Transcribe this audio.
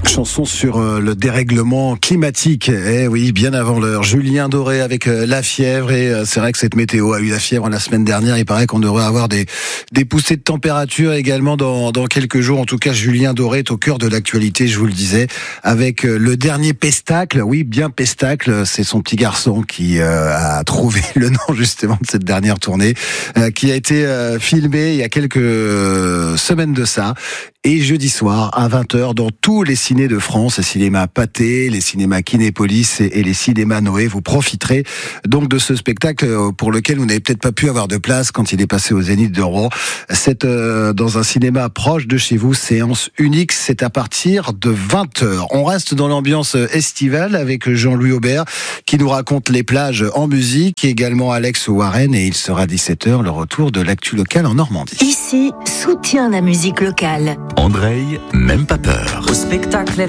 Chanson sur le dérèglement climatique. Eh oui, bien avant l'heure. Julien Doré avec la fièvre. Et c'est vrai que cette météo a eu la fièvre la semaine dernière. Il paraît qu'on devrait avoir des poussées de température également dans quelques jours. En tout cas, Julien Doré est au cœur de l'actualité, je vous le disais, avec le dernier Pestacle. Oui, bien Pestacle. C'est son petit garçon qui a trouvé le nom justement de cette dernière tournée, qui a été filmée il y a quelques semaines de ça. Et jeudi soir, à 20h, dans tous les cinés de France, les cinémas Pathé, les cinémas Kinépolis et les cinémas Noé, vous profiterez donc de ce spectacle pour lequel vous n'avez peut-être pas pu avoir de place quand il est passé au Zénith de Rouen. C'est dans un cinéma proche de chez vous, séance unique, c'est à partir de 20h. On reste dans l'ambiance estivale avec Jean-Louis Aubert qui nous raconte les plages en musique, également Alex Warren, et il sera 17h, le retour de l'actu locale en Normandie. Ici, soutient la musique locale. Andreï, même pas peur. Au spectacle,